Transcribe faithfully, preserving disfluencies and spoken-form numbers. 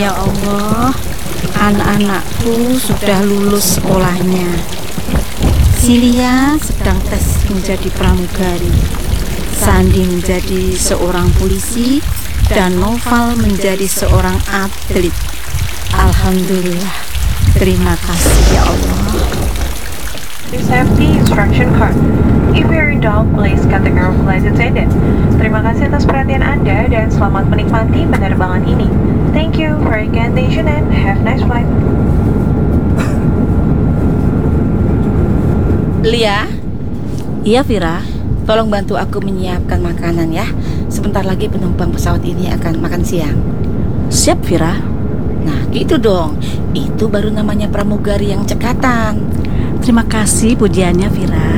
Ya Allah, anak-anakku sudah lulus sekolahnya. Silia sedang tes menjadi pramugari, Sandi menjadi seorang polisi, dan Noval menjadi seorang atlet. Alhamdulillah, terima kasih ya Allah. Safety instruction card. If you are in doubt, please contact our flight attendant. Terima kasih atas perhatian Anda dan selamat menikmati penerbangan ini. Thank you for your attention and have a nice flight. Lia, Iya Vira, tolong bantu aku menyiapkan makanan ya. Sebentar lagi penumpang pesawat ini akan makan siang. siap Vira. Nah gitu dong, itu baru namanya pramugari yang cekatan. Terima kasih pujiannya Vira.